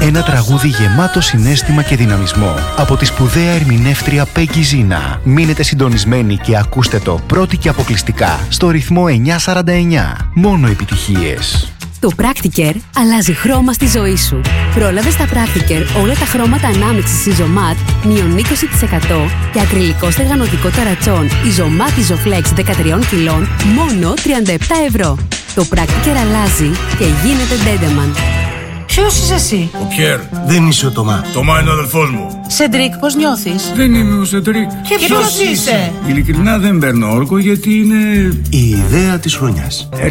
Ένα τραγούδι γεμάτο συναίσθημα και δυναμισμό από τη σπουδαία ερμηνεύτρια Πέγκι Ζίνα. Μείνετε συντονισμένοι και ακούστε το πρώτη και αποκλειστικά στο ρυθμό 949. Μόνο επιτυχίες. Το Practicare αλλάζει χρώμα στη ζωή σου. Πρόλαβε στα Practicare όλα τα χρώματα ανάμειξης Isomat μείον 20% και ακριλικό στεγανωτικό ταρατσόν Isomat Isoflex 13 κιλών μόνο 37 ευρώ. Το Practicare αλλάζει και γίνεται Dendeman. Ποιος είσαι εσύ? Ο Πιέρ. Δεν είσαι ο Τωμά. Τωμά είναι ο αδελφός μου. Σεντρίκ, πώς νιώθεις? Δεν είμαι ο Σεντρίκ. Και ποιος είσαι? Ειλικρινά δεν παίρνω όρκο γιατί είναι Η ιδέα της χρονιάς.